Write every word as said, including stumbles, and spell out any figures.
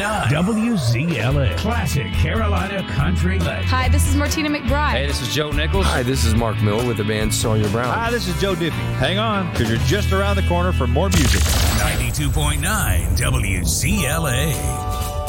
nine W Z L A. Classic Carolina Country Legend. Hi, this is Martina McBride. Hey, this is Joe Nichols. Hi, this is Mark Miller with the band Sawyer Brown. Hi, this is Joe Diffie. Hang on, because you're just around the corner for more music. ninety-two point nine W Z L A.